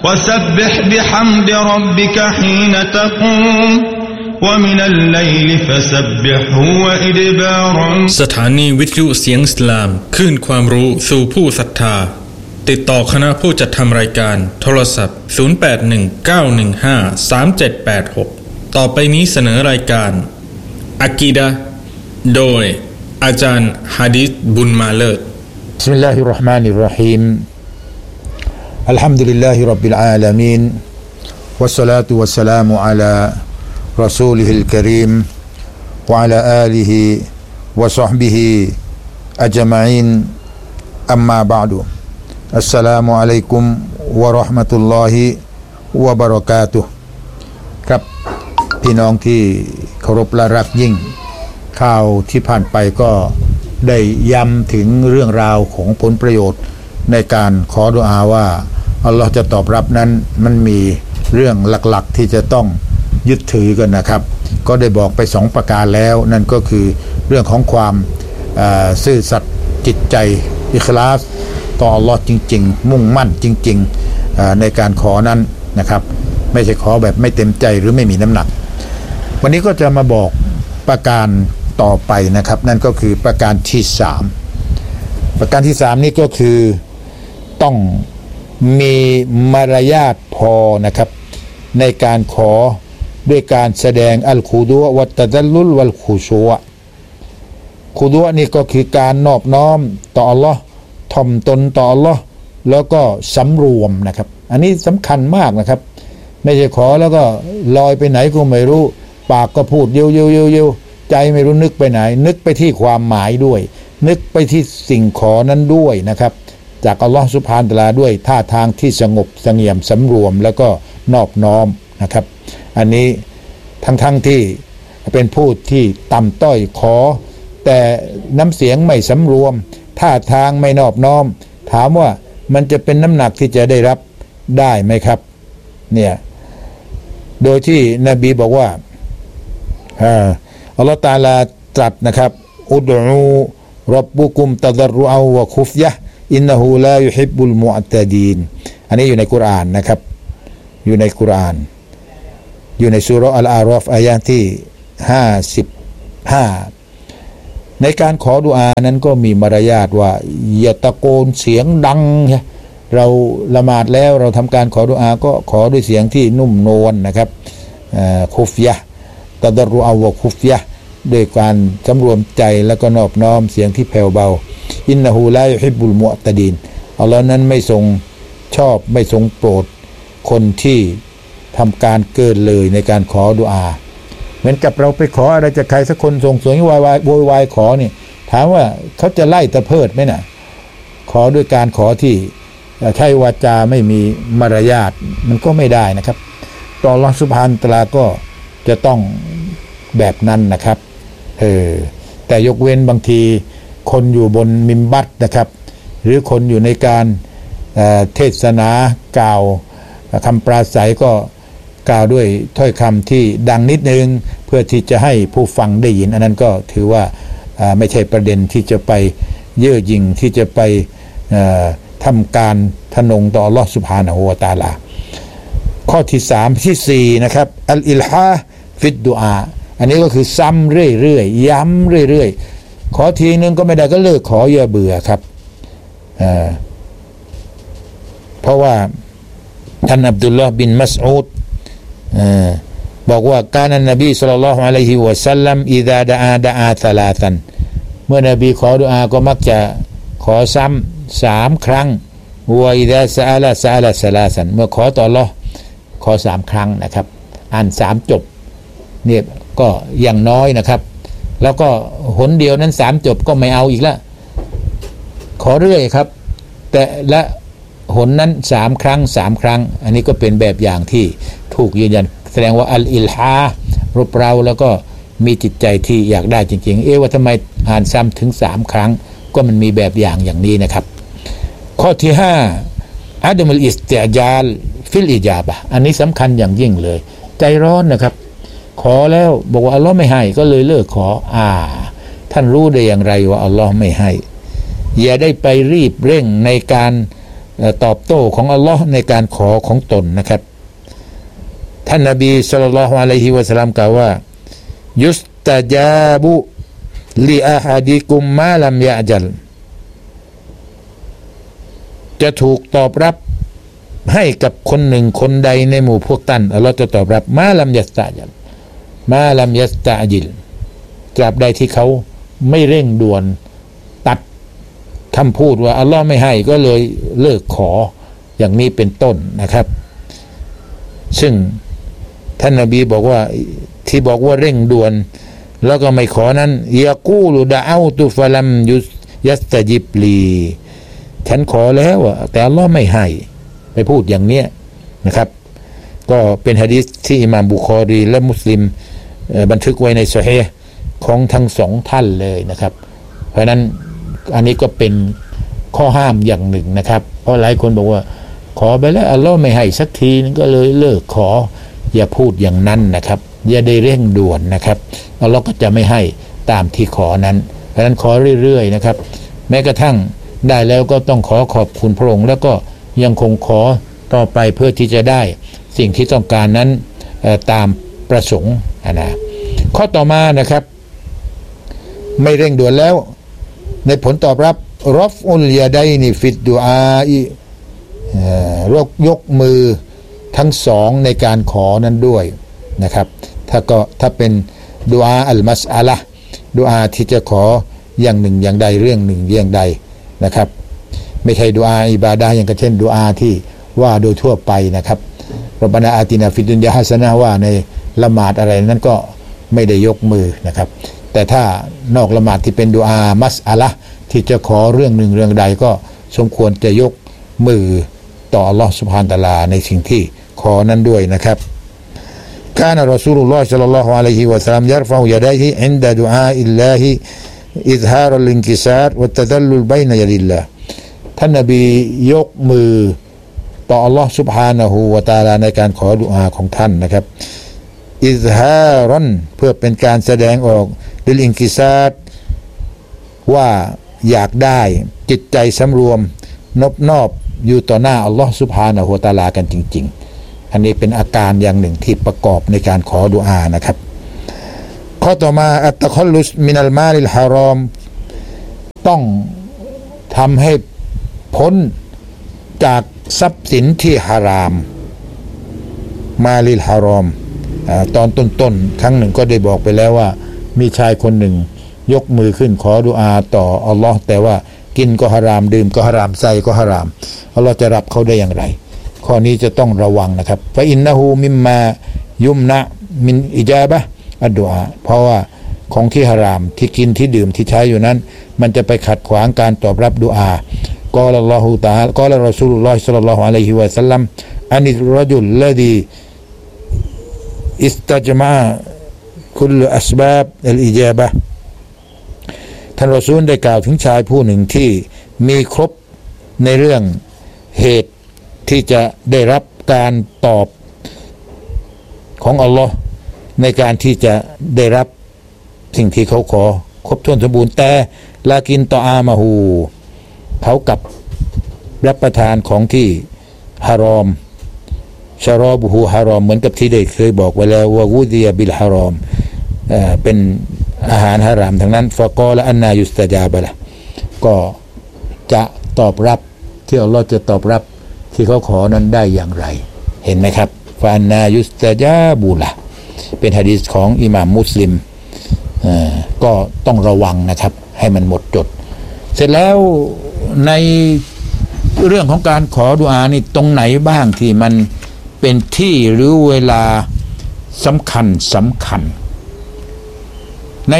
وسبح بحمد ربك حين تقوم ومن الليل فسبحه وإدبار สถานีวิทยุเสียงอิสลามคลื่นความรู้สู่ผู้ศรัทธาติดต่อคณะผู้จัดทำรายการโทรศัพท์0819153786ต่อไปนี้เสนอรายการอะกีดะห์โดยอาจารย์ฮะดิษบุญมาเลิศบิสมิลลาฮิรเราะห์มานิรเราะฮีมอัลฮัมดุลิลลาฮิร็อบบิลอาลามีนวัสศอลาตุวัสสลามุอะลารอซูลิฮิลกะรีมวะอะลาอาลิฮิวะศอฮบิฮิอัจมะอีนอัมมาบะอ์ดุอัสสลามุอะลัยกุมวะเราะห์มะตุลลอฮิวะบะเราะกาตุฮ์ครับพี่น้องที่เคารพและรักยิ่งข่าวที่ผ่านไปก็ได้ย้ำถึงเรื่องราวของผลประโยชน์ในการขอดุอาว่าอัลลอฮ์จะตอบรับนั้นมันมีเรื่องหลักๆที่จะต้องยึดถือกันนะครับก็ได้บอกไป2ประการแล้วนั่นก็คือเรื่องของความซื่อสัตย์จิตใจอิคลาสต่ออัลลอฮ์จริงๆมุ่งมั่นจริงๆในการขอนั้นนะครับไม่ใช่ขอแบบไม่เต็มใจหรือไม่มีน้ำหนักวันนี้ก็จะมาบอกประการต่อไปนะครับนั่นก็คือประการที่3ประการที่3นี่ก็คือต้องมีมารยาทพอนะครับในการขอด้วยการแสดงอัลคุดุวัตตัลลุลวัลคุชูอะคุดุนี่ก็คือการนอบน้อมต่ออัลลอฮ์ถ่อมตนต่ออัลลอฮ์แล้วก็สำรวมนะครับอันนี้สำคัญมากนะครับไม่ใช่ขอแล้วก็ลอยไปไหนก็ไม่รู้ปากก็พูดเยี่ยวใจไม่รู้นึกไปไหนนึกไปที่ความหมายด้วยนึกไปที่สิ่งขอนั้นด้วยนะครับจากอัลลอฮฺซุบฮานะฮูวะตะอาลาด้วยท่าทางที่สงบเสงี่ยมสำรวมแล้วก็นอบน้อมนะครับอันนี้ทั้งที่เป็นผู้ที่ต่ำต้อยขอแต่น้ำเสียงไม่สำรวมท่าทางไม่นอบน้อมถามว่ามันจะเป็นน้ำหนักที่จะได้รับได้ไหมครับเนี่ยโดยที่นบีบอกว่าอัลลอฮฺตะอาลาตรัสนะครับอุดอูร็อบบุกุมตะฎัรรุอัวะคุฟยะอินนะฮูลายุฮิบบุลมุอ์ตะดีนอันนี้อยู่ในกุรอานนะครับอยู่ในกุรอานอยู่ในซูเราะห์อัลอาราฟอายะห์ที่55ในการขอดุอานั้นก็มีมารยาทว่าอย่าตะโกนเสียงดังเราละหมาดแล้วเราทำการขอดุอาก็ขอด้วยเสียงที่นุ่มนวลนะครับคุฟยะตะฎัรรุอัวะคุฟยะด้วยการสำรวมใจแล้วก็นอบน้อมเสียงที่แผ่วเบาอินนะฮูลายุฮิบบุลมุอ์ตะดีนอัลเลาะห์นั้นไม่ทรงชอบไม่ทรงโปรดคนที่ทำการเกินเลยในการขอดุอาเหมือนกับเราไปขออะไรจากใครสักคนส่งเสียงโวยวายขอนี่ถามว่าเขาจะไล่ตะเพิดไหมน่ะขอด้วยการขอที่ใช้วาจาไม่มีมารยาทมันก็ไม่ได้นะครับต่ออัลเลาะห์ซุบฮานะฮูวะตะอาลาก็จะต้องแบบนั้นนะครับแต่ยกเว้นบางทีคนอยู่บนมิมบัตนะครับหรือคนอยู่ในการเทศนากล่าวคำปราศัยก็กล่าวด้วยถ้อยคำที่ดังนิดนึงเพื่อที่จะให้ผู้ฟังได้ยินอันนั้นก็ถือว่าไม่ใช่ประเด็นที่จะไปเย่อหยิ่งที่จะไปทำการทะนงต่ออัลเลาะห์ซุบฮานะฮูวะตะอาลาข้อที่3ที่4นะครับอัลอิลฮาฟิดดุอาอันนี้ก็คือซ้ำเรื่อยๆย้ำเรื่อยๆขอทีนึงก็ไม่ได้ก็เลิกขออย่าเบื่อครับเพราะว่าท่านอับดุลลอฮ์บินมัสอูดบอกว่ากานันนบีศ็อลลัลลอฮุอะลัยฮิวะซัลลัมอิซาดะอาซะลาซันเมื่อนบีขอดุอาก็มักจะขอซ้ำ3ครั้งวะอิซาซะอะลาซะลาซันเมื่อขอต่ออัลเลาะห์ขอ3ครั้งนะครับอ่าน3จบเนี่ยก็อย่างน้อยนะครับแล้วก็หนเดียวนั้น3จบก็ไม่เอาอีกละขอเรื่อยครับแต่ละหนนั้น3ครั้งอันนี้ก็เป็นแบบอย่างที่ถูกยืนยันแสดงว่าอัลอิลฮารบเราแล้วก็มีจิตใจที่อยากได้จริงๆว่าทำไมอ่านซ้ำถึง3ครั้งก็มันมีแบบอย่างนี้นะครับข้อที่5อะดัมุลอิสติอญาลฟิลอิญาบะห์อันนี้สำคัญอย่างยิ่งเลยใจร้อนนะครับขอแล้วบอกว่าอัลเลาะห์ไม่ให้ก็เลยเลิกขอท่านรู้ได้อย่างไรว่าอัลเลาะห์ไม่ให้อย่าได้ไปรีบเร่งในการตอบโต้ของอัลลอฮ์ในการขอของตนนะครับท่านนบีศ็อลลัลลอฮุอะลัยฮิวะซัลลัมกล่าวว่ายุสตะญาบุลิอะฮะดิกุมมาลัมยะจัลจะถูกตอบรับให้กับคนหนึ่งคนใดในหมู่พวกท่านอัลลอฮ์จะตอบรับมาลัมยัสตะญิลมาลัมยัสตะญิลตราบใดที่เขาไม่เร่งด่วนตัดคำพูดว่าอัลลอฮ์ไม่ให้ก็เลยเลิกขออย่างนี้เป็นต้นนะครับซึ่งท่านนบีบอกว่าที่บอกว่าเร่งด่วนแล้วก็ไม่ขอนั้นยะกูลุดะเอาตุฟะลัมยัสตะญิบลีฉันขอแล้วแต่อัลลอฮ์ไม่ให้ไปพูดอย่างเนี้ยนะครับก็เป็นหะดีษที่อิหม่ามบุคอรีและมุสลิมบันทึกไว้ในซอฮีฮ์ของทั้งสองท่านเลยนะครับเพราะนั้นอันนี้ก็เป็นข้อห้ามอย่างหนึ่งนะครับเพราะหลายคนบอกว่าขอไปแล้วอัลลอฮ์ไม่ให้สักทีนึงก็เลยเลิกขออย่าพูดอย่างนั้นนะครับอย่าได้เร่งด่วนนะครับอัลลอฮ์ก็จะไม่ให้ตามที่ขอนั้นเพราะนั้นขอเรื่อยๆนะครับแม้กระทั่งได้แล้วก็ต้องขอขอบคุณพระองค์แล้วก็ยังคงขอต่อไปเพื่อที่จะได้สิ่งที่ต้องการนั้นตามประสงค์นะข้อต่อมานะครับไม่เร่งด่วนแล้วในผลตอบรับรอฟอุลยาไดนิฟิดดุอาอิยกมือทั้งสองในการขอนั้นด้วยนะครับถ้าเป็นดุอาอัลมัสอะละห์ดุอาที่จะขออย่างหนึ่งอย่างใดเรื่องหนึ่งอย่างใดนะครับไม่ใช่ดุอาอิบาดะห์อย่างเช่นดุอาที่ว่าโดยทั่วไปนะครับรบบานะอาตินาฟิดดุนยาฮัสนะห์ว่าในละหมาดอะไรนั้นก็ไม่ได้ยกมือนะครับแต่ถ้านอกละหมาดที่เป็นดุอามัสอะละห์ที่จะขอเรื่องหนึ่งเรื่องใดก็สมควรจะยกมือต่ออัลลอฮฺซุบฮานะฮูวะตะอาลาในสิ่งที่ขอนั้นด้วยนะครับกานะรอซูลุลลอฮ์ศ็อลลัลลอฮุอะลัยฮิวะซัลลัมยัรฟะอุยะดัยฮิอินดะดุอาอิลลาฮิอิซฮารัลอินกิซารวัตตะดัลลุลบัยนะยะดิลลาห์ท่านนบียกมือต่ออัลลอฮ์ซุบฮานะฮูวะตะอาลาในการขอดุอาของท่านนะครับอิซฮารันเพื่อเป็นการแสดงออกลิลอินกิซารว่าอยากได้จิตใจสำรวมนอบอยู่ต่อหน้าอัลลอฮ์ซุบฮานะฮูวะตะอาลากันจริงๆอันนี้เป็นอาการอย่างหนึ่งที่ประกอบในการขอดุอานะครับข้อต่อมาอัตตะคอลลุสมินัลมาลิลฮารอมต้องทำให้พ้นจากทรัพย์สินที่ฮารามมาลิลฮารอมตอนต้นๆครั้งหนึ่งก็ได้บอกไปแล้วว่ามีชายคนหนึ่งยกมือขึ้นขอดุอาต่ออัลลอฮ์แต่ว่ากินก็ฮารามดื่มก็ฮารามใส่ก็ฮารามอัลลอฮ์จะรับเขาได้อย่างไรข้อนี้จะต้องระวังนะครับฟะอินนะฮูมิมมายุมนะมินอิจาบะฮ์อัดดุอาเพราะว่าของที่ฮารามที่กินที่ดื่มที่ใช้อยู่นั้นมันจะไปขัดขวางการตอบรับดุอากอลัลลอฮุตะอาลากอลารอซูลุลลอฮิศ็อลลัลลอฮุอะลัยฮิวะซัลลัมอันนิรรจุลลซีอิสตัจมะคุลอัสบาบอัลอิจาบะฮ์ท่านรอซูลได้กล่าวถึงชายผู้หนึ่งที่มีครบในเรื่องเหตุที่จะได้รับการตอบของอัลลอฮ์ในการที่จะได้รับสิ่งที่เขาขอครบถ้วนสมบูรณ์แต่ลากินตออามาฮูเขากับรับประทานของที่ฮารอมชารอบุฮูฮารอมเหมือนกับที่ได้เคยบอกไว้แล้วว่าวูดียบิลฮารอมเป็นอาหารฮารามทั้งนั้นฟะกอละอันนายุสตะจาบะละก็จะตอบรับที่อัลลอฮ์จะตอบรับที่เขาขอนั้นได้อย่างไรเห็นไหมครับฟะอันนายุสตะจาบุละเป็นหะดีษของอิหม่ามมุสลิมก็ต้องระวังนะครับให้มันหมดจดเสร็จแล้วในเรื่องของการขอดุอานี่ตรงไหนบ้างที่มันเป็นที่หรือเวลาสำคัญใน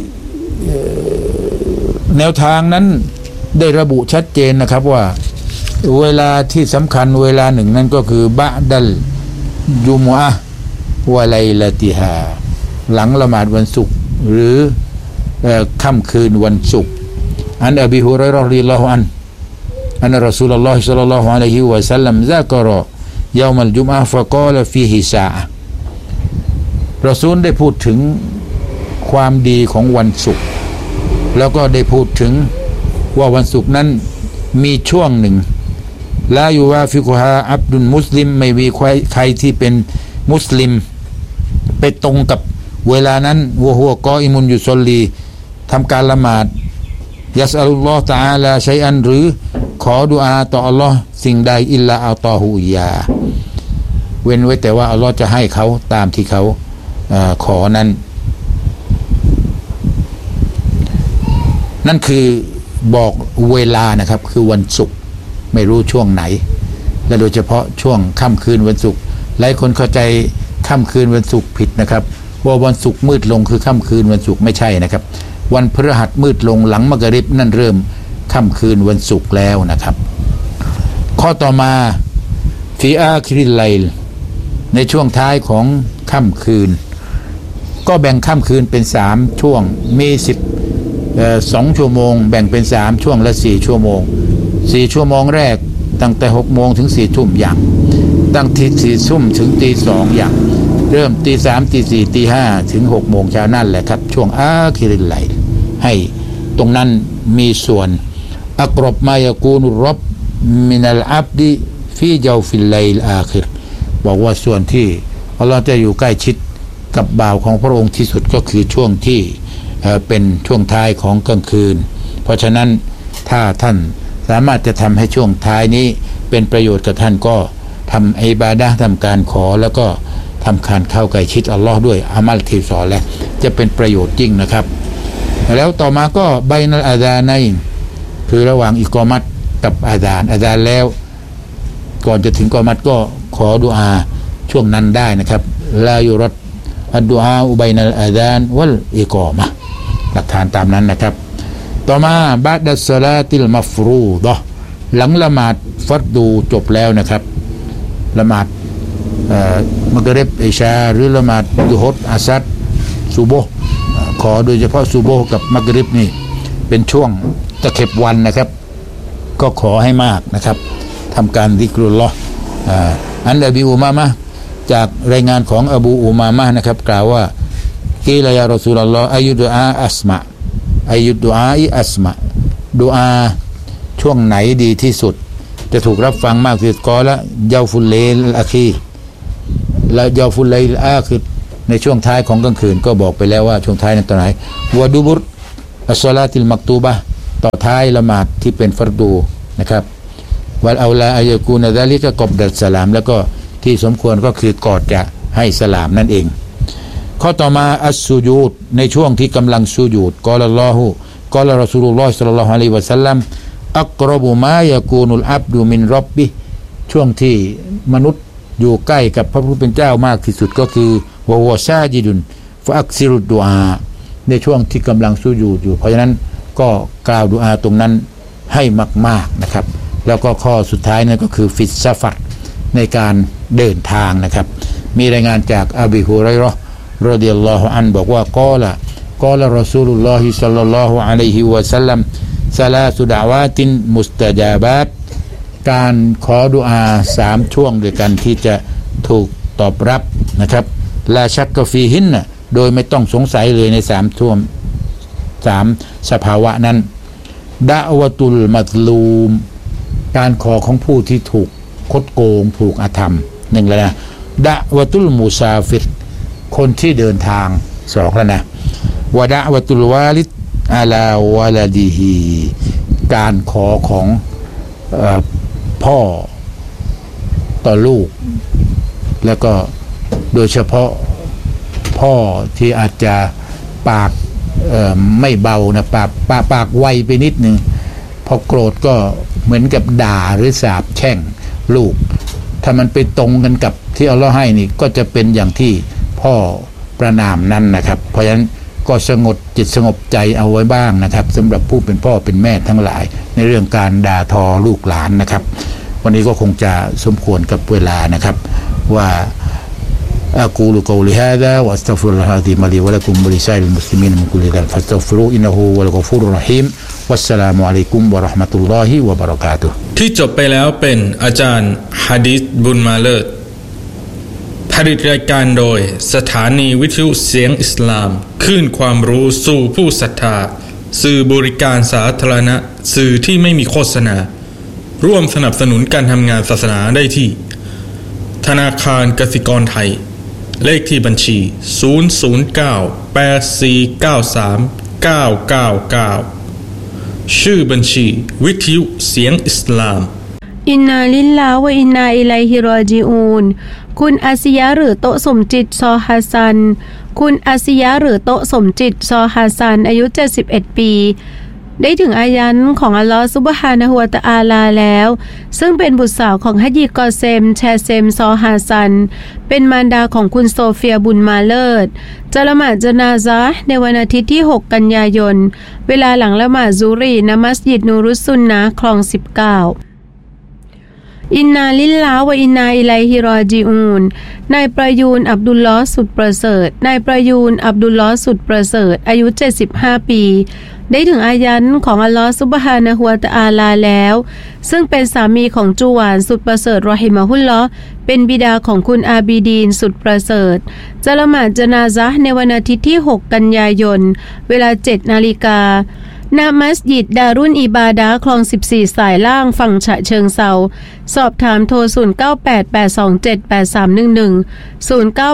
แนวทางนั้นได้ระบุชัดเจนนะครับว่าเวลาที่สำคัญเวลาหนึ่งนั้นก็คือบะดัลจุมอะห์วะไลลาติฮาหลังละหมาดวันศุกร์หรือค่ำคืนวันศุกร์อันอบีฮุรอยเราะฮ์รอฎิยัลลอฮุอันอันรอซูลุลลอฮิศ็อลลัลลอฮุอะลัยฮิวะซัลลัมซะกะรอยอมัลจุมอะห์ฟะกอลฟีฮิซาอะห์รอซูลได้พูดถึงความดีของวันศุกร์แล้วก็ได้พูดถึงว่าวันศุกร์นั้นมีช่วงหนึ่งลายูวาฟิกุฮาอับดุลมุสลิมไม่มีใครที่เป็นมุสลิมไปตรงกับเวลานั้นวะฮุวะกออิมุนยุศอลลีทำการละหมาดยัสอัลลอฮฺตะอาลาชัยอันหรือขอดุอาต่ออัลลอฮ์สิ่งใดอิลลาอัลตอฮูยาเว้นไว้แต่ว่าอัลลอฮ์จะให้เขาตามที่เขาขอนั้นนั่นคือบอกเวลานะครับคือวันศุกร์ไม่รู้ช่วงไหนและโดยเฉพาะช่วงค่ำคืนวันศุกร์หลายคนเข้าใจค่ำคืนวันศุกร์ผิดนะครับว่าวันศุกร์มืดลงคือค่ำคืนวันศุกร์ไม่ใช่นะครับวันพฤหัสมืดลงหลังมักริบนั่นเริ่มค่ำคืนวันศุกร์แล้วนะครับข้อต่อมาฟีอาคิริไลล์ในช่วงท้ายของค่ำคืนก็แบ่งค่ำคืนเป็น3ช่วงมี2 ชั่วโมงแบ่งเป็น3ช่วงละ4 ชั่วโมง4 ชั่วโมงแรกตั้งแต่6 โมงถึง4 ทุ่มอย่างตั้งที่4 ทุ่มถึงตี 2อย่างเริ่มตี 3 ตี 4 ตี 5ถึง6 โมงเช้านั่นแหละครับช่วงอาคิริไลล์ให้ตรงนั้นมีส่วนอักรบมายากูนุรับมินัลอับดิฟีเจาฟิลไลล์อาคิรบอกว่าส่วนที่อัลลอฮ์จะอยู่ใกล้ชิดกับบ่าวของพระองค์ที่สุดก็คือช่วงที่เป็นช่วงท้ายของกลางคืนเพราะฉะนั้นถ้าท่านสามารถจะทำให้ช่วงท้ายนี้เป็นประโยชน์กับท่านก็ทำอิบาดะห์ทำการขอแล้วก็ทำการเข้าใกล้ชิดอัลลอฮ์ด้วยอามัลที่สอนแล้วจะเป็นประโยชน์จริงนะครับแล้วต่อมาก็ไบนัลอาซานัยน์คือระหว่างอิกอมัตกับอาซานแล้วก่อนจะถึงกอมัตก็ขอดุอาช่วงนั้นได้นะครับลายุรัดอัดดุอาอุบัยนัลอาซานวัลอิกอมะหลักฐานตามนั้นนะครับต่อมาบะดัสศอลาติลมัฟรูฎะห์หลังละหมาดฟัรดูจบแล้วนะครับละหมาดมักริบอิชาหรือละหมาดดุฮรอัสรซุบฮ์ขอโดยเฉพาะซุบฮ์กับมักริบนี่เป็นช่วงตะเข็บวันนะครับก็ขอให้มากนะครับทำการซิกรุลลอฮ์อันอบีอุมามะห์จากรายงานของอบูอุมามะห์นะครับกล่าวว่ากีลายารอซูลุลลอฮ์อายุดุอาอัสมะอายุดุอาอิอัสมะดุอาช่วงไหนดีที่สุดจะถูกรับฟังมากที่สุดกอละยาฟุลเลลอาคีและยาฟุลเลลอาคือในช่วงท้ายของกลางคืนก็บอกไปแล้วว่าช่วงท้ายนั้นตอนไหนวะดูบุรอัสศอลาติลมักตูบะห์ต่อท้ายละหมาดที่เป็นฟัรดูนะครับวัลเอาลาอัยกูนะซาลิกะกอบดัสสลามแล้วก็ที่สมควรก็คือกอดจะให้สลามนั่นเองข้อต่อมาอัสซุญูดในช่วงที่กำลังซุญูดกอลัลลอฮุกอลารอซูลุลลอฮ์ศ็อลลัลลอฮุอะลัยฮิวะซัลลัมอักรบุมายะกูนุลอับดุมินร็อบบิช่วงที่มนุษย์อยู่ใกล้กับพระผู้เป็นเจ้ามากที่สุดก็คือวะฮุวะซาจิดุนฟะอักซิรุดดุอาในช่วงที่กำลังซุญูดอยู่เพราะฉะนั้นก็กล่าวดุอาตรงนั้นให้มากๆนะครับแล้วก็ข้อสุดท้ายนั่นก็คือฟิสซะฟัรในการเดินทางนะครับมีรายงานจากอบีฮุรัยเราะห์รอฎิยัลลอฮุอันบอกว่ากอละรอซูลุลลอฮิศ็อลลัลลอฮุอะลัยฮิวะซัลลัมซะลาสุดะอาวาตินมุสตะญาบาตการขอดุอา3ช่วงด้วยกันที่จะถูกตอบรับนะครับลาชักกะฟีฮินนะโดยไม่ต้องสงสัยเลยใน3ช่วง3สภาวะนั้นดะอวะตุลมัตลูมการขอของผู้ที่ถูกคดโกงถูกอาธรรม1แล้วนะดะวะตุลมุซาฟิรคนที่เดินทาง2แล้วนะวะดะวะตุลวาลิดอะลาวะลาดิฮีการขอของพ่อต่อลูกแล้วก็โดยเฉพาะพ่อที่อาจจะปากไม่เบานะปากไวไปนิดนึงพอโกรธก็เหมือนกับด่าหรือสาปแช่งลูกถ้ามันไปตรงกันกับที่อัลเลาะห์ให้นี่ก็จะเป็นอย่างที่พ่อประนามนั้นนะครับเพราะฉะนั้นก็สงบจิตสงบใจเอาไว้บ้างนะครับสำหรับผู้เป็นพ่อเป็นแม่ทั้งหลายในเรื่องการด่าทอลูกหลานนะครับวันนี้ก็คงจะสมควรกับเวลานะครับว่าأقول قولي هذا وأستغفر الله العظيم لي ولكم ولسائر المسلمين من كل ذنب فاستغفروه إنه هو الغفور الرحيم والسلام عليكم ورحمة الله وبركاته ที่จบไปแล้วเป็นอาจารย์ฮะดีษบุญมาเลิศผลิตรายการโดยสถานีวิทยุเสียงอิสลามคลื่นความรู้สู่ผู้ศรัทธาสื่อบริการสาธารณะสื่อที่ไม่มีโฆษณาร่วมสนับสนุนการทำงานศาสนาได้ที่ธนาคารกสิกรไทยเลขที่บัญชี00984939999ชื่อบัญชีวิทยุเสียงอิสลามอินนาลิลลาฮ์วะอินนาอิลัยฮิรอญิอูนคุณอาซิยะหรือโตสมจิตซอฮัสซันคุณอาซิยะหรือโตสมจิตซอฮัสซันอายุ71ปีได้ถึงอายันของอัลลอฮฺซุบฮานะฮูวะตะอาลาแล้วซึ่งเป็นบุตรสาวของฮัจญีกอเซมแชเซมซอฮัสซันเป็นมารดาของคุณโซเฟียบุญมาเลิศจะละหมาดญะนาซะห์ในวันอาทิตย์ที่6กันยายนเวลาหลังละหมาดซุฮรีณมัสยิดนูรุสซุนนะห์คลอง19อินนาลิลลาฮ์วะอินนาอิลัยฮิรอญิอูนนายประยูนอับดุลลอฮ์สุดประเสริฐนายประยูนอับดุลลอฮ์สุดประเสริฐอายุ75ปีได้ถึงอายันของอัลลอฮ์ซุบฮานะฮูวะตะอาลาแล้วซึ่งเป็นสามีของจูหวานสุดประเสริฐรอฮิมะฮุลลอฮ์เป็นบิดาของคุณอาบีดีนสุดประเสริฐจะละหมาดญะนาซะห์ในวันอาทิตย์ที่6กันยายนเวลา 7:00 น.ณมัสยิดดารุนอิบาดะห์คลอง14สายล่างฝั่งฉะเชิงเทราสอบถามโทร0988278311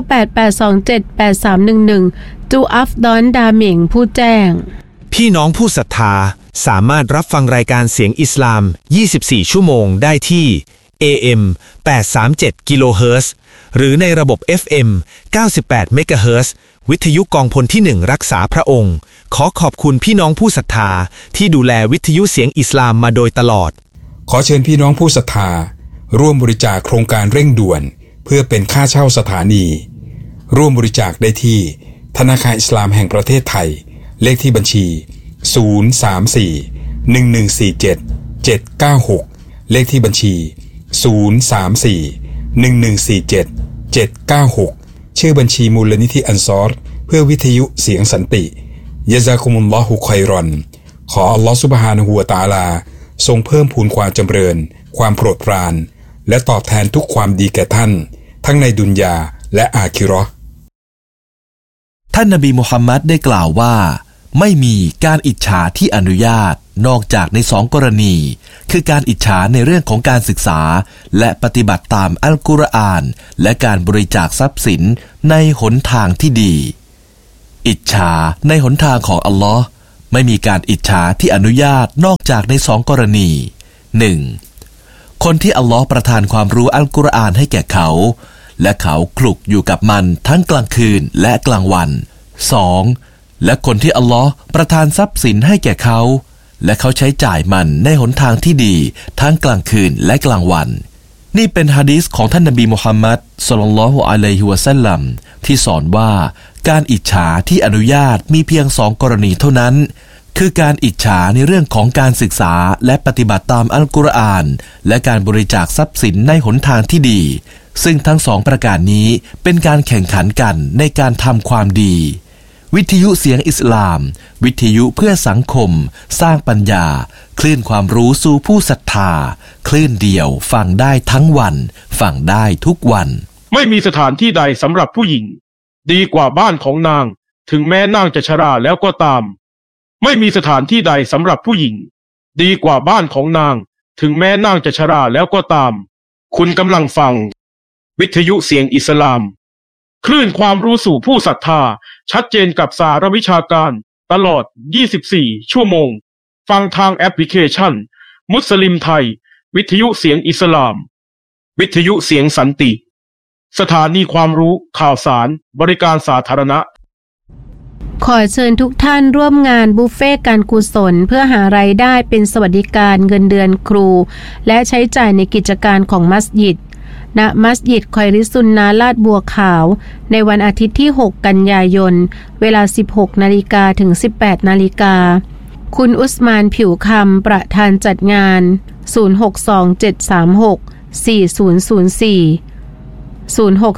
0988278311จูอัฟดอนดาเหม่งผู้แจ้งพี่น้องผู้ศรัทธาสามารถรับฟังรายการเสียงอิสลาม24ชั่วโมงได้ที่ AM 837 กิโลเฮิรตซ์หรือในระบบ FM 98 เมกะเฮิรตซ์วิทยุกองพลที่1รักษาพระองค์ขอขอบคุณพี่น้องผู้ศรัทธาที่ดูแลวิทยุเสียงอิสลามมาโดยตลอดขอเชิญพี่น้องผู้ศรัทธาร่วมบริจาคโครงการเร่งด่วนเพื่อเป็นค่าเช่าสถานีร่วมบริจาคได้ที่ธนาคารอิสลามแห่งประเทศไทยเลขที่บัญชี034-1147-796เลขที่บัญชี034-1147-796ชื่อบัญชีมูลนิธิอันซอรเพื่อวิทยุเสียงสันติยะซากุมุลลอฮุค็อยรอนขออัลลอฮฺซุบฮานะฮูวะตะอาลาทรงเพิ่มพูนความจำเริญความโปรดปรานและตอบแทนทุกความดีแก่ท่านทั้งในดุนยาและอาคิเราะห์ท่านนบีมุฮัมมัดได้กล่าวว่าไม่มีการอิจฉาที่อนุญาตนอกจากใน2กรณีคือการอิจฉาในเรื่องของการศึกษาและปฏิบัติตามอัลกุรอานและการบริจาคทรัพย์สินในหนทางที่ดีอิจฉาในหนทางของอัลลอฮ์ไม่มีการอิจฉาที่อนุญาตนอกจากใน2กรณี 1. คนที่อัลลอฮ์ประทานความรู้อัลกุรอานให้แก่เขาและเขาคลุกอยู่กับมันทั้งกลางคืนและกลางวัน 2. และคนที่อัลลอฮ์ประทานทรัพย์สินให้แก่เขาและเขาใช้จ่ายมันในหนทางที่ดีทั้งกลางคืนและกลางวันนี่เป็นหะดีษของท่านนบีมุฮัมมัดศ็อลลัลลอฮุอะลัยฮิวะซัลลัมที่สอนว่าการอิจฉาที่อนุญาตมีเพียง2กรณีเท่านั้นคือการอิจฉาในเรื่องของการศึกษาและปฏิบัติตามอัลกุรอานและการบริจาคทรัพย์สินในหนทางที่ดีซึ่งทั้ง2ประการนี้เป็นการแข่งขันกันในการทำความดีวิทยุเสียงอิสลามวิทยุเพื่อสังคมสร้างปัญญาคลื่นความรู้สู่ผู้ศรัทธาคลื่นเดียวฟังได้ทั้งวันฟังได้ทุกวันไม่มีสถานที่ใดสำหรับผู้หญิงดีกว่าบ้านของนางถึงแม้นางจะชราแล้วก็ตามไม่มีสถานที่ใดสำหรับผู้หญิงดีกว่าบ้านของนางถึงแม้นางจะชราแล้วก็ตามคุณกำลังฟังวิทยุเสียงอิสลามคลื่นความรู้สู่ผู้ศรัทธาชัดเจนกับสาระวิชาการตลอด24ชั่วโมงฟังทางแอปพลิเคชันมุสลิมไทยวิทยุเสียงอิสลามวิทยุเสียงสันติสถานีความรู้ข่าวสารบริการสาธารณะขอเชิญทุกท่านร่วมงานบุฟเฟ่การกุศลเพื่อหารายได้เป็นสวัสดิการเงินเดือนครูและใช้จ่ายในกิจการของมัสยิดณมัสยิดคอยริซุนนะลาดบัวขาวในวันอาทิตย์ที่6กันยายนเวลา 16:00 น.ถึง 18:00 น.คุณอุสมานผิวคำประธานจัดงาน0627364004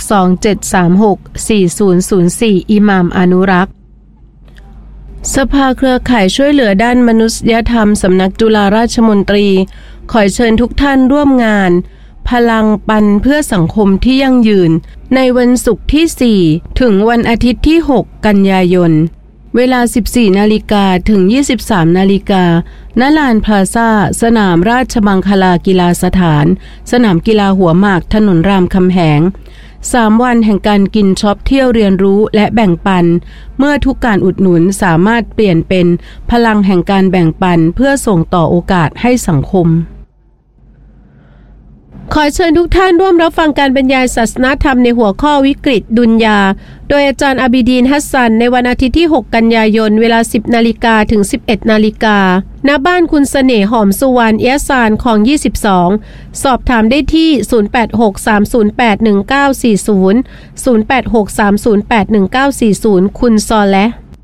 0627364004 อิหม่ามอนุรักษ์สภาเครือข่ายช่วยเหลือด้านมนุษยธรรมสำนักจุฬาราชมนตรีขอเชิญทุกท่านร่วมงานพลังปันเพื่อสังคมที่ยั่งยืนในวันศุกร์ที่4ถึงวันอาทิตย์ที่6กันยายนเวลา 14:00 น.ถึง 23:00 น. ณลานพลาซ่าสนามราชมังคลากีฬาสถานสนามกีฬาหัวหมากถนนรามคำแหง3 วันแห่งการกินช็อปเที่ยวเรียนรู้และแบ่งปันเมื่อทุกการอุดหนุนสามารถเปลี่ยนเป็นพลังแห่งการแบ่งปันเพื่อส่งต่อโอกาสให้สังคมขอเชิญทุกท่านร่วมรับฟังการบรรยายศาสนธรรมในหัวข้อวิกฤตดุนยาโดยอาจารย์อาบิดีนฮัสซันในวันอาทิตย์ที่6กันยายนเวลา 10 นาฬิกาถึง 11 นาฬิกาณบ้านคุณเสน่ห์หอมสุวรรณเอียซานคลอง22สอบถามได้ที่ 0863081940 0863081940 คุณซอและ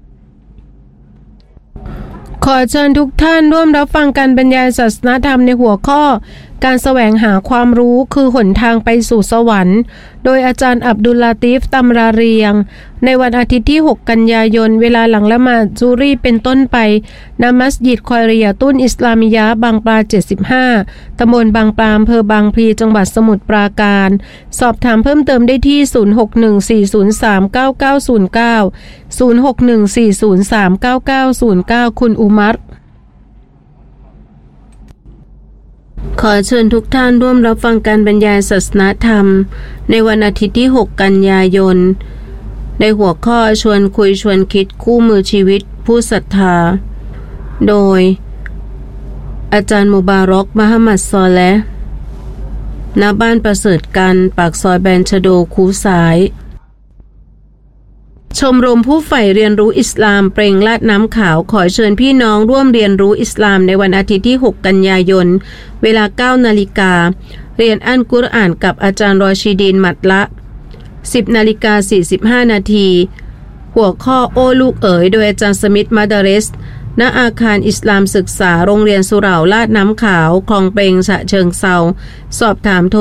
ขอเชิญทุกท่านร่วมรับฟังการบรรยายศาสนธรรมในหัวข้อการแสวงหาความรู้คือหนทางไปสู่สวรรค์โดยอาจารย์อับดุลลาตีฟตัมราเรียงในวันอาทิตย์ที่6กันยายนเวลาหลังละหมาดซูรีเป็นต้นไปณมัสยิดคอยริยะตุนอิสลามิยะห์บางปลา75ตำบลบางปลาอำเภอบางพลีจังหวัดสมุทรปราการสอบถามเพิ่มเติมได้ที่0614039909 0614039909 คุณอุมัรขอเชิญทุกท่านร่วมรับฟังการบรรยายศาสนธรรมในวันอาทิตย์ที่6กันยายนในหัวข้อชวนคุยชวนคิดคู่มือชีวิตผู้ศรัทธาโดยอาจารย์มุบารอกมะฮัมมัดซอและณบ้านประเสริฐกันปากซอยแบนชโดคูสายชมรมผู้ใฝ่เรียนรู้อิสลามเปล่งลาดน้ำขาวขอเชิญพี่น้องร่วมเรียนรู้อิสลามในวันอาทิตย์ที่6กันยายนเวลา 9 นาฬิกาเรียนอัลกุรอานกับอาจารย์รอชีดีนมัดละ 10:45 นาทีหัวข้อโอ้ลูกเอ๋ยโดยอาจารย์สมิธมาดาเรสณอาคารอิสลามศึกษาโรงเรียนสุเหร่าลาดน้ำขาวคลองเปงฉะเชิงเทราสอบถามโทร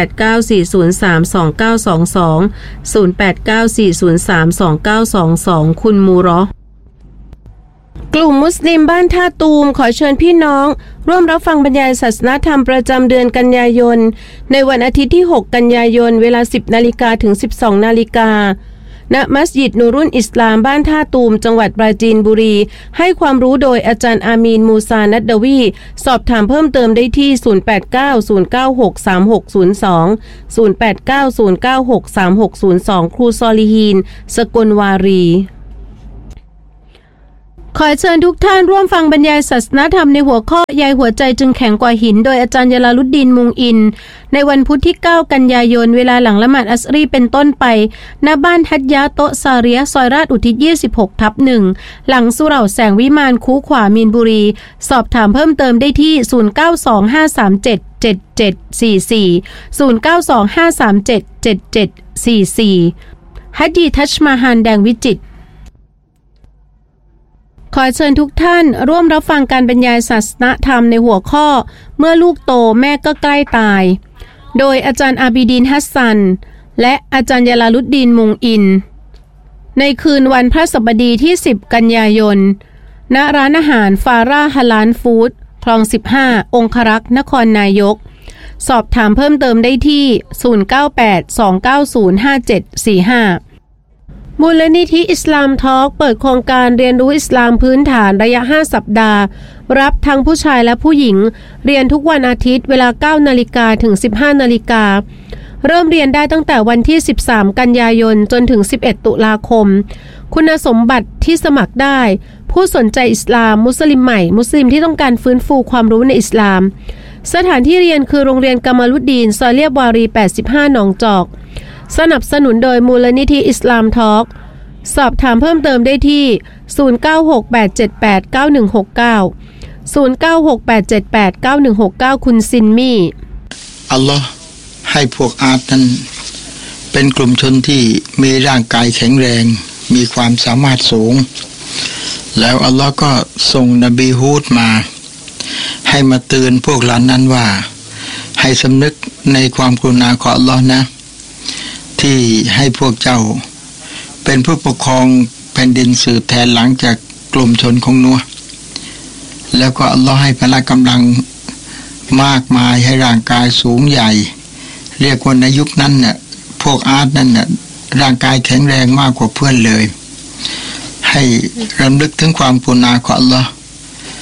0894032922 0894032922 คุณมูรอกลุ่มมุสลิมบ้านท่าตูมขอเชิญพี่น้องร่วมรับฟังบรรยายศาสนธรรมประจำเดือนกันยายนในวันอาทิตย์ที่6กันยายนเวลา 10 นาฬิกาถึง 12 นาฬิกาณมัสยิดนูรุนอิสลามบ้านท่าตูมจังหวัดปราจีนบุรีให้ความรู้โดยอาจารย์อามีนมูซานัดดาวีสอบถามเพิ่มเติมได้ที่0890963602 0890963602 ครูซอลิฮีนสกลวารีขอเชิญทุกท่านร่วมฟังบรรยายศาสนธรรมในหัวข้อใยหัวใจจึงแข็งกว่าหินโดยอาจารย์ยาลาลุดดีนมุงอินในวันพุธที่9กันยายนเวลาหลังละหมาดอัสรีเป็นต้นไปณบ้านฮัจญะโตะซาเรียซอยราชอุทิศ 26/1 หลังสุเหร่าแสงวิมานคูขวามีนบุรีสอบถามเพิ่มเติมได้ที่0925377744 ฮัจญีทัชมาฮานแดงวิจิตรขอเชิญทุกท่านร่วมรับฟังการบรรยายศาสนธรรมในหัวข้อเมื่อลูกโตแม่ก็ใกล้ตายโดยอาจารย์อาบิดีนฮัสซันและอาจารย์ยาลาลุดดีนมุงอินในคืนวันพระศัปดีที่10กันยายนณร้านอาหารฟาร่าฮาลาลฟู้ดคลอง15องครักษ์นครนายกสอบถามเพิ่มเติมได้ที่0982905745มูลนิธิอิสลามทอล์กเปิดโครงการเรียนรู้อิสลามพื้นฐานระยะ5สัปดาห์รับทั้งผู้ชายและผู้หญิงเรียนทุกวันอาทิตย์เวลา 9 นาฬิกาถึง 15 นาฬิกาเริ่มเรียนได้ตั้งแต่วันที่13กันยายนจนถึง11ตุลาคมคุณสมบัติที่สมัครได้ผู้สนใจอิสลามมุสลิมใหม่มุสลิมที่ต้องการฟื้นฟูความรู้ในอิสลามสถานที่เรียนคือโรงเรียนกามาลุดดีนซอยเลียบวารี85หนองจอกสนับสนุนโดยมูลนิธิอิสลามทอล์กสอบถามเพิ่มเติมได้ที่0968789169 คุณซินมี่อัลลอฮ์ให้พวกอาดนั้นเป็นกลุ่มชนที่มีร่างกายแข็งแรงมีความสามารถสูงแล้วอัลลอฮ์ก็ส่งนบีฮูดมาให้มาเตือนพวกเหล่านั้นว่าให้สำนึกในความกรุณาของอัลลอฮ์นะที่ให้พวกเจ้าเป็นผู้ปกครองแผ่นดินสืบแทนหลังจากกลุ่มชนของนัวแล้วก็อัลลอฮ์ให้พละกำลังมากมายให้ร่างกายสูงใหญ่เรียกว่าในยุคนั้นเนี่ยพวกอาร์ตนั่นน่ะร่างกายแข็งแรงมากกว่าเพื่อนเลยให้รำลึกถึงความกรุณาของอัลลอฮ์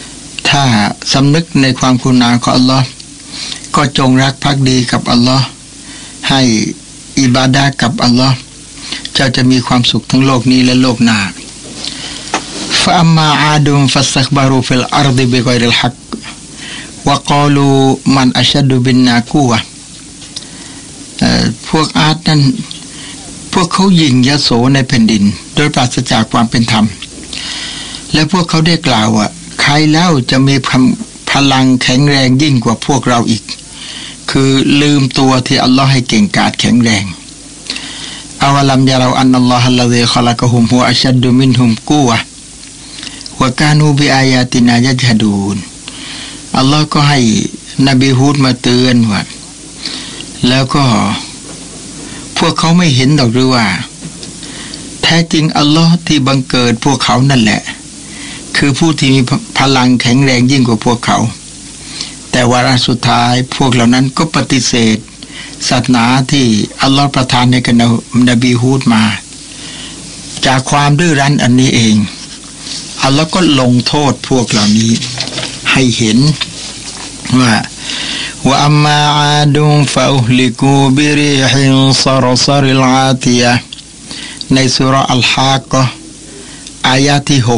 ถ้าสำนึกในความกรุณาของอัลลอฮ์ก็จงรักภักดีกับอัลลอฮ์ให้อิบาดะห์กับอัลลอฮ์เจ้าจะมีความสุขทั้งโลกนี้และโลกหน้าฟะอัมมาอาดุมฟัสตักบารูฟิลอัรฎิบิฆอยริลฮักวะกาลูมันอัชดุบินนากูวะพวกอาดนั้นพวกเขายิ่งยโสในแผ่นดินโดยปราศจากความเป็นธรรมและพวกเขาได้กล่าวว่าใครแล้วจะมีพลังแข็งแรงยิ่งกว่าพวกเราอีกคือลืมตัวที่อัลลอฮ์ให้เก่งกาจแข็งแรงอาวะลัมยะเราอันนัลลอฮะลซีคอลักะฮุมฮุวะอัชดุมินฮุมกูวะวะกานูบิอายาตินายะฮะดูนอัลลอฮ์ก็ให้นบีฮูดมาเตือนว่าแล้วก็พวกเขาไม่เห็นหรอกหรือว่าแท้จริงอัลลอฮ์ที่บังเกิดพวกเขานั่นแหละคือผู้ที่มีพลังแข็งแรงยิ่งกว่าพวกเขาแต่วาระสุดท้ายพวกเหล่านั้นก็ปฏิเสธศาสนาที่อัลลอฮ์ประทานให้กับนบีฮูดมาจากความดื้อรั้นอันนี้เองอัลลอฮ์ก็ลงโทษพวกเหล่านี้ให้เห็นว่าว่าอัมมาอาดุฟะอุฮลิกูบิริฮินซารซาริลอาติยะในซูเราะห์อัลฮากกะห์อายะที่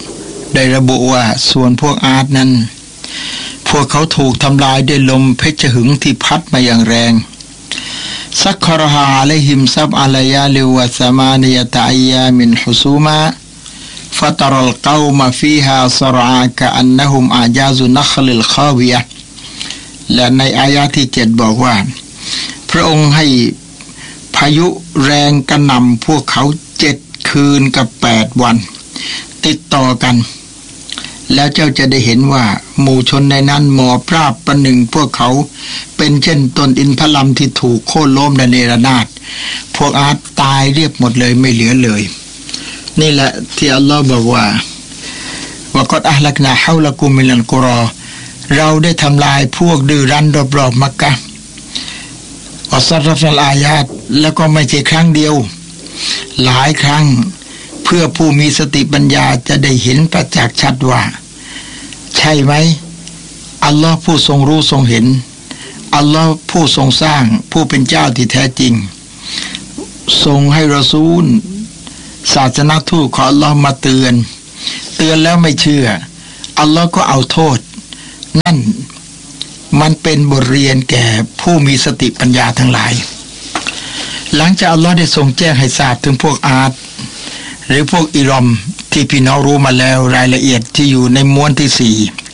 6ได้ระบุว่าส่วนพวกอาดนั้นพวกเขาถูกทำลายด้วยลมเพชรหึงที่พัดมาอย่างแรงซักครฮาอะลัยฮิมซับอะลายาลิวะซะมานิยะตะอัยยามินฮุซูมาฟะตะรัลกอมฟีฮาซรอะกะอันนะฮุมอาญาซุนัคลิลคาวิยะห์และในอายะที่7บอกว่าพระองค์ให้พายุแรงกระหน่ำพวกเขา7คืนกับ8วันติดต่อกันแล้วเจ้าจะได้เห็นว่าหมู่ชนในนั้นหมอบราบประหนึ่งพวกเขาเป็นเช่นต้นอินทผลัมที่ถูกโค่นล้มและเนรนาศพวกอาดตายเรียบหมดเลยไม่เหลือเลยนี่แหละที่อัลลอฮ์บอกว่าวะกอดอะห์ลักนาฮาวละกุมมินัลกุรอเราได้ทำลายพวกดื้อรั้นรอบๆมักกะฮ์อัสรฟัลอายาตแล้วก็ไม่ใช่ครั้งเดียวหลายครั้งเพื่อผู้มีสติปัญญาจะได้เห็นประจักษ์ชัดว่าใช่ไหมอัลลอฮ์ผู้ทรงรู้ทรงเห็นอัลลอฮ์ผู้ทรงสร้างผู้เป็นเจ้าที่แท้จริงทรงให้รอซูลศาสนทูตของอัลลอฮ์มาเตือนแล้วไม่เชื่ออัลลอฮ์ก็เอาโทษนั่นมันเป็นบทเรียนแก่ผู้มีสติปัญญาทั้งหลายหลังจากอัลลอฮ์ได้ทรงแจ้งให้ทราบถึงพวกอาดหรือพวกอิรอมที่พี่น้องรู้มาแล้วรายละเอียดที่อยู่ในม้วนที่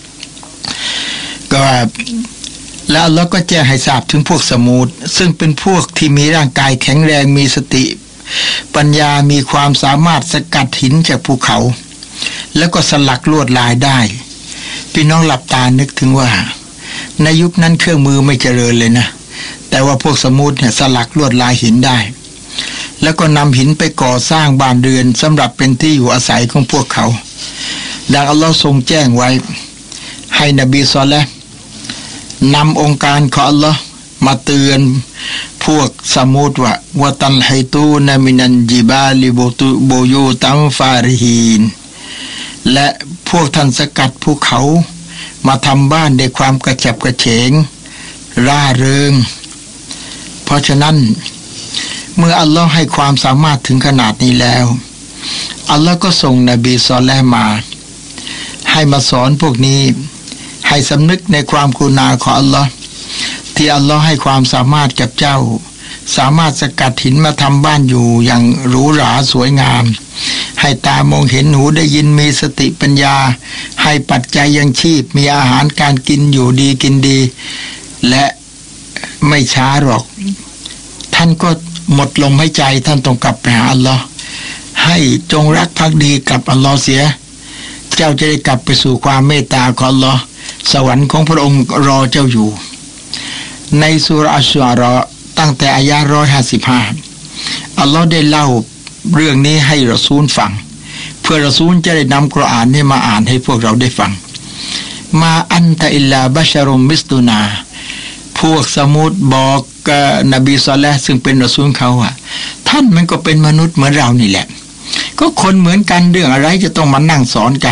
4ก็แล้วอัลลอฮ์ก็แจ้งให้ทราบถึงพวกสมูดซึ่งเป็นพวกที่มีร่างกายแข็งแรงมีสติปัญญามีความสามารถสกัดหินจากภูเขาแล้วก็สลักลวดลายได้พี่น้องหลับตานึกถึงว่าในยุคนั้นเครื่องมือไม่เจริญเลยนะแต่ว่าพวกสมูดเนี่ยสลักลวดลายหินได้แล้วก็นำหินไปก่อสร้างบ้านเรือนสำหรับเป็นที่อยู่อาศัยของพวกเขาดังอัลลอฮ์ทรงแจ้งไว้ให้นบีศ็อลิห์นำองค์การของอัลลอฮ์มาเตือนพวกสมูดว่าวะตัลฮิตูนมินันจิบาลิโบยูตัมฟาริฮีนและพวกท่านสกัดภูเขามาทำบ้านด้วยความกระฉับกระเฉงร่าเริงเพราะฉะนั้นเมื่ออัลลอฮ์ให้ความสามารถถึงขนาดนี้แล้วอัลลอฮ์ก็ส่งนบีศ็อลิห์มาให้มาสอนพวกนี้ให้สำนึกในความกรุณาของอัลลอฮ์ที่อัลลอฮ์ให้ความสามารถกับเจ้าสามารถสกัดหินมาทำบ้านอยู่อย่างหรูหราสวยงามให้ตามองเห็นหูได้ยินมีสติปัญญาให้ปัจจัยยังชีพมีอาหารการกินอยู่ดีกินดีและไม่ช้าหรอกท่านก็หมดลมหายใจท่านต้องกลับไปหาอัลลอฮ์ให้จงรักภักดีกับอัลลอฮ์เสียเจ้าจะได้กลับไปสู่ความเมตตาของอัลลอฮ์สวรรค์ของพระองค์รอเจ้าอยู่ในซูเราะห์อัชชุอาเราะห์ตั้งแต่อายะห์155อัลลอฮ์ได้เล่าเรื่องนี้ให้รอซูลฟังเพื่อรอซูลจะได้นำกุรอานนี้มาอ่านให้พวกเราได้ฟังมาอันตะอิลลาบัชรุมมิสตุนาพวกสมุดบอกกับนบีศ็อลิห์ซึ่งเป็นรอซูลเขาท่านมันก็เป็นมนุษย์เหมือนเรานี่แหละก็คนเหมือนกันเรื่องอะไรจะต้องมานั่งสอนกัน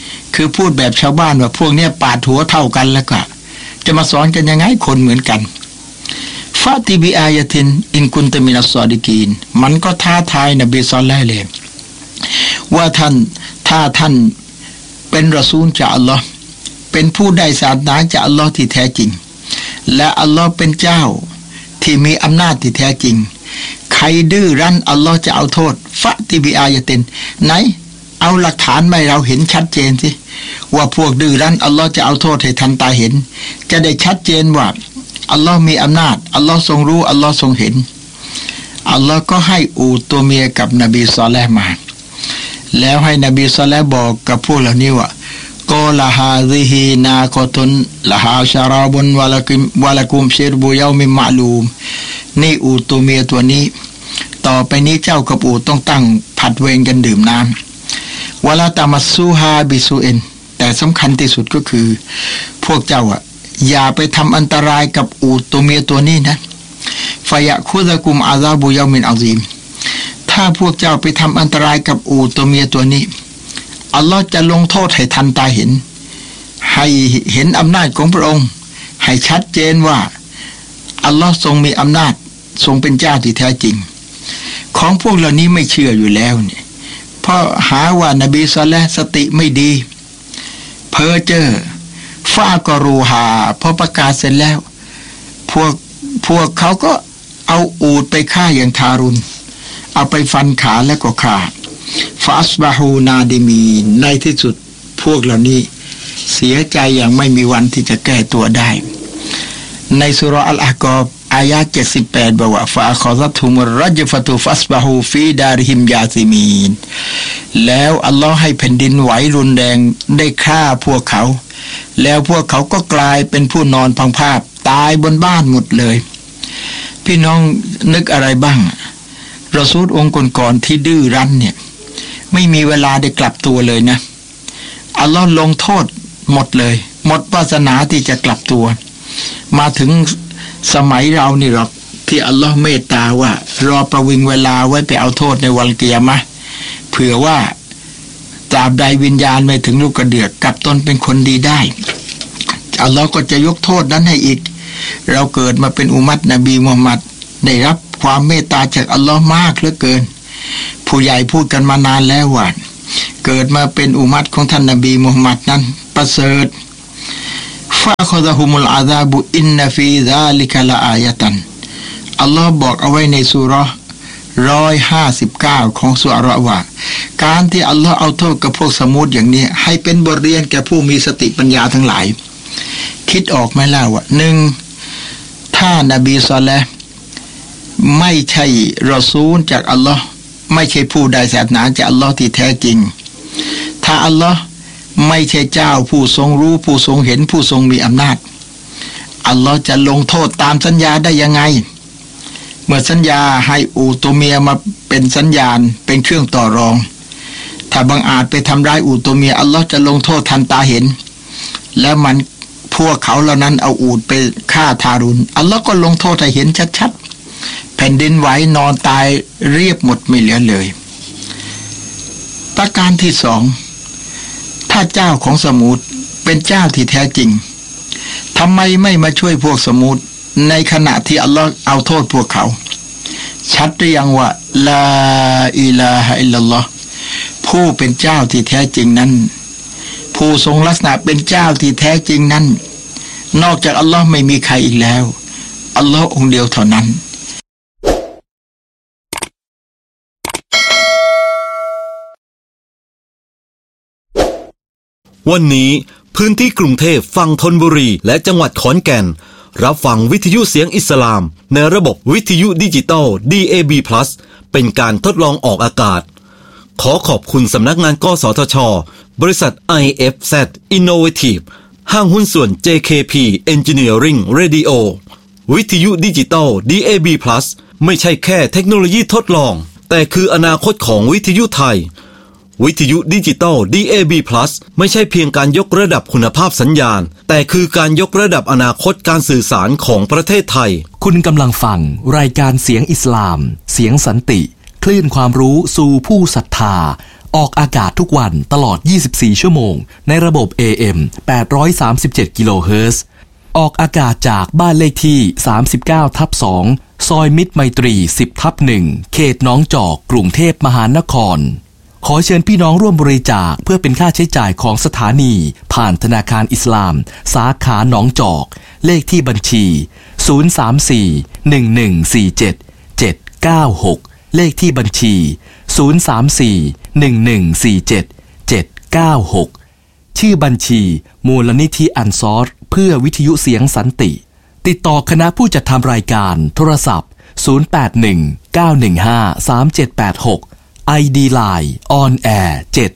คือพูดแบบชาวบ้านว่าพวกเนี้ยปาดหัวเท่ากันแล้วก็จะมาสอนกันยังไงคนเหมือนกันฟาติบิอายะตินอินกุนตะมินัสซอดิกีนมันก็ท้าทายนบีศ็อลลัลลอฮุอะลัยฮิวะซัลลัมว่าถ้าท่านเป็นรอซูลจากอัลลอฮ์เป็นผู้ได้ศาสนาจากอัลลอฮ์ที่แท้จริงและอัลลอฮ์เป็นเจ้าที่มีอำนาจที่แท้จริงใครดื้อรั้นอัลลอฮ์จะเอาโทษฟะติบิอายะตินไหนเอาหลักฐานมาให้เราเห็นชัดเจนสิว่าพวกดื้อรั้นอัลลอฮ์จะเอาโทษให้ทันตาเห็นจะได้ชัดเจนว่าอัลลอฮ์มีอำนาจอัลลอฮ์ทรงรู้อัลลอฮ์ทรงเห็นอัลลอฮ์ก็ให้อูฐตัวเมียกับนบีศ็อลลัลลอฮุอะลัยฮิวะซัลลัมมาแล้วให้นบีศ็อลลัลลอฮุอะลัยฮิวะซัลลัมบอกกับพวกเหล่านี้ว่ากอลาฮาซิฮีนาคอตุนละฮาชาราบุนวะละกุมชิรบุยอมิมะลูมนี่อูฐตัวเมียตัวนี้ต่อไปนี้เจ้ากับอูฐต้องตั้งผัดเวรกันดื่มน้ำวะลาตามัสซูฮาบิซูเอ็นแต่สำคัญที่สุดก็คือพวกเจ้าอย่าไปทำอันตรายกับอูฐตัวเมียตัวนี้นะฟายะคุซะกุมอาซาบุยอมินอาซีมถ้าพวกเจ้าไปทำอันตรายกับอูฐตัวเมียตัวนี้อัลลอฮ์จะลงโทษให้ทันตาเห็นให้เห็นอำนาจของพระองค์ให้ชัดเจนว่าอัลลอฮ์ทรงมีอำนาจทรงเป็นเจ้าที่แท้จริงของพวกเหล่านี้ไม่เชื่ออยู่แล้วเนี่ยเพราะหาว่านบีศ็อลลัลลอฮุอะลัยฮิวะซัลลัมสติไม่ดีเพ้อเจ้อฟากอรูฮาพอประกาศเสร็จแล้วพวกเขาก็เอาอูฐไปฆ่าอย่างทารุณเอาไปฟันขาแล้วก็ฆ่าฟาสบาฮูนาดิมีในที่สุดพวกเหล่านี้เสียใจอย่างไม่มีวันที่จะแก้ตัวได้ในสุเราะห์อัลอะห์กอบอายะห์78บอกว่าฟาคอซัตฮุมุรรัจฟะตุฟัสบาฮูฟีดาริฮิมยาซิมีนแล้วอัลลอฮ์ให้แผ่นดินไหวรุนแรงได้ฆ่าพวกเขาแล้วพวกเขาก็กลายเป็นผู้นอนพังภาพตายบนบ้านหมดเลยพี่น้องนึกอะไรบ้างรอซูลองค์ก่อนๆที่ดื้อรั้นเนี่ยไม่มีเวลาได้กลับตัวเลยนะอัลลอฮ์ลงโทษหมดเลยหมดวาสนาที่จะกลับตัวมาถึงสมัยเรานี่หรอกที่อัลลอฮ์เมตตาว่ารอประวิงเวลาไว้ไปเอาโทษในวันกิยามะห์เผื่อว่าตราบใดวิญญาณไม่ถึงลูกกระเดือกกลับตนเป็นคนดีได้อัลลอฮ์ก็จะยกโทษนั้นให้อีกเราเกิดมาเป็นอุมัตนบีมุฮัมมัดได้รับความเมตตาจากอัลลอฮ์มากเหลือเกินผู้ใหญ่พูดกันมานานแล้วว่าเกิดมาเป็นอุมัตของท่านนบีมุฮัมมัดนั้นประเสริฐฟาคอซะฮุมุลอาซาบุอินนะฟีซาลิกะลาอายะตันอัลลอฮ์บอกเอาไว้ในซูเราะห์159ของซูเราะห์ว่าการที่อัลลอฮ์เอาโทษกับพวกสมุดอย่างนี้ให้เป็นบทเรียนแก่ผู้มีสติปัญญาทั้งหลายคิดออกไหมล่ะว่า1ถ้านบีศ็อลลัลลอฮุอะลัยฮิวะซัลลัมไม่ใช่รอซูลจากอัลลอฮ์ไม่ใช่ผู้ได้ศาสนาจากอัลลอฮ์ที่แท้จริงถ้าอัลลอฮ์ไม่ใช่เจ้าผู้ทรงรู้ผู้ทรงเห็นผู้ทรงมีอำนาจอัลลอฮ์จะลงโทษตามสัญญาได้ยังไงเมื่อสัญญาให้อูฐตัวเมียมาเป็นสัญญาณเป็นเครื่องต่อรองถ้าบังอาจไปทำร้ายอูฐตัวเมียอัลลอฮ์จะลงโทษทันตาเห็นแล้วมันพวกเขาเหล่านั้นเอาอูฐไปฆ่าทารุณอัลลอฮ์ก็ลงโทษให้เห็นชัดๆแผ่นดินไหวนอนตายเรียบหมดไม่เหลือเลยประการที่2ถ้าเจ้าของสมุทรเป็นเจ้าที่แท้จริงทำไมไม่มาช่วยพวกสมุทรในขณะที่อัลลอฮ์เอาโทษพวกเขาชัดหรือยังว่าลาอิลาฮะอิลลัลลอฮ์ผู้เป็นเจ้าที่แท้จริงนั้นผู้ทรงลักษณะเป็นเจ้าที่แท้จริงนั้นนอกจากอัลลอฮ์ไม่มีใครอีกแล้วอัลลอฮ์องค์เดียวเท่านั้นวันนี้พื้นที่กรุงเทพฝั่งธนบุรีและจังหวัดขอนแก่นรับฟังวิทยุเสียงอิสลามในระบบวิทยุดิจิตอล DAB+ เป็นการทดลองออกอากาศขอขอบคุณสำนักงานกสทช.บริษัท IFZ Innovative ห้างหุ้นส่วน JKP Engineering Radio วิทยุดิจิตอล DAB+ ไม่ใช่แค่เทคโนโลยีทดลองแต่คืออนาคตของวิทยุไทยวิทยุดิจิตอล DAB+ ไม่ใช่เพียงการยกระดับคุณภาพสัญญาณแต่คือการยกระดับอนาคตการสื่อสารของประเทศไทยคุณกำลังฟังรายการเสียงอิสลามเสียงสันติคลื่นความรู้สู่ผู้ศรัทธาออกอากาศทุกวันตลอด24ชั่วโมงในระบบ AM 837กิโลเฮิรตซ์ออกอากาศจากบ้านเลขที่ 39/2 ซอยมิตรไมตรี 10/1 เขตหนองจอกกรุงเทพมหานครขอเชิญพี่น้องร่วมบริจาคเพื่อเป็นค่าใช้จ่ายของสถานีผ่านธนาคารอิสลามสาขาหนองจอกเลขที่บัญชี034-1147-796เลขที่บัญชี034-1147-796ชื่อบัญชีมูลนิธิอันซอรเพื่อวิทยุเสียงสันติติดต่อคณะผู้จัดทำรายการโทรศัพท์081-915-3786 ID Line On Air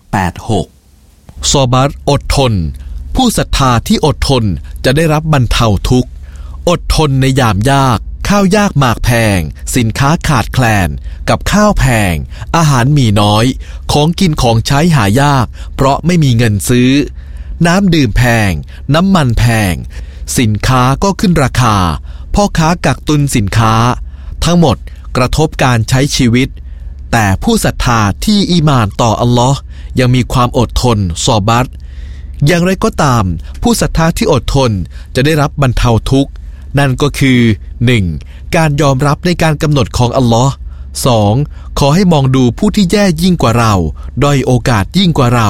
786ซอบัรอดทนผู้ศรัทธาที่อดทนจะได้รับบรรเทาทุกข์อดทนในยามยากข้าวยากหมากแพงสินค้าขาดแคลนกับข้าวแพงอาหารมีน้อยของกินของใช้หายากเพราะไม่มีเงินซื้อน้ำดื่มแพงน้ำมันแพงสินค้าก็ขึ้นราคาพ่อค้ากักตุนสินค้าทั้งหมดกระทบการใช้ชีวิตแต่ผู้ศรัทธาที่อีหม่านต่ออัลลอฮ์ยังมีความอดทนซอบัรอย่างไรก็ตามผู้ศรัทธาที่อดทนจะได้รับบรรเทาทุกข์นั่นก็คือ 1. การยอมรับในการกำหนดของอัลลอฮ์ 2. ขอให้มองดูผู้ที่แย่ยิ่งกว่าเราด้อยโอกาสยิ่งกว่าเรา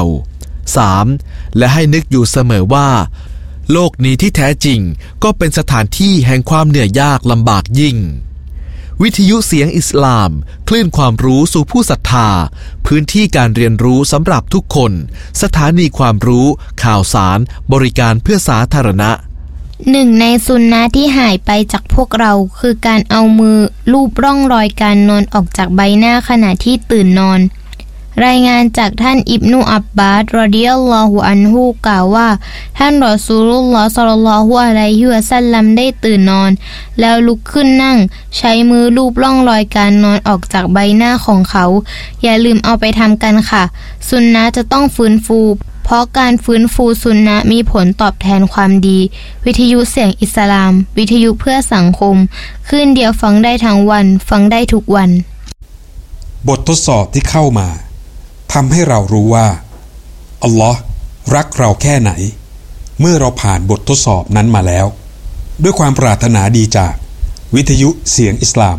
3. และให้นึกอยู่เสมอว่าโลกนี้ที่แท้จริงก็เป็นสถานที่แห่งความเหนื่อยยากลำบากยิ่งวิทยุเสียงอิสลามคลื่นความรู้สู่ผู้ศรัทธาพื้นที่การเรียนรู้สำหรับทุกคนสถานีความรู้ข่าวสารบริการเพื่อสาธารณะหนึ่งในสุนนะที่หายไปจากพวกเราคือการเอามือลูบร่องรอยการนอนออกจากใบหน้าขณะที่ตื่นนอนรายงานจากท่านอิบนุอับบาสรอฎิยัลลอฮุอันฮุกล่าวว่าท่านรอซูลุลลอฮ์ศ็อลลัลลอฮุอะลัยฮิวะซัลลัมได้ตื่นนอนแล้วลุกขึ้นนั่งใช้มือลูบร่องรอยการนอนออกจากใบหน้าของเขาอย่าลืมเอาไปทำกันค่ะสุนนะจะต้องฟื้นฟูเพราะการฟื้นฟูสุนนะมีผลตอบแทนความดีวิทยุเสียงอิสลามวิทยุเพื่อสังคมคลื่นเดียวฟังได้ทั้งวันฟังได้ทุกวันบททดสอบที่เข้ามาทำให้เรารู้ว่าอัลลอฮ์รักเราแค่ไหนเมื่อเราผ่านบททดสอบนั้นมาแล้วด้วยความปรารถนาดีจากวิทยุเสียงอิสลาม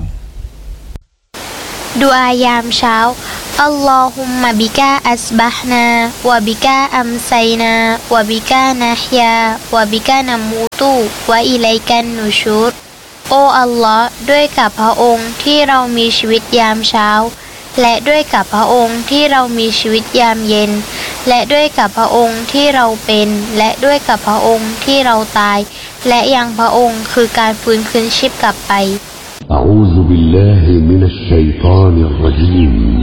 ดุอายามเช้าอัลลอฮุมมะบิกาอัสบะฮ์นาวะบิกาอัมไซนาวะบิกานะฮยาวะบิกานะมูตุวะอิลัยกันนุชูรโอ้อัลลอฮ์ด้วยกับพระองค์ที่เรามีชีวิตยามเช้าและด้วยกับพระองค์ที่เรามีชีวิตยามเย็นและด้วยกับพระองค์ที่เราเป็นและด้วยกับพระองค์ที่เราตายและยังพระองค์คือการฟื้นคืนชีพกลับไป أعوذ بالله من الشيطان الرجيم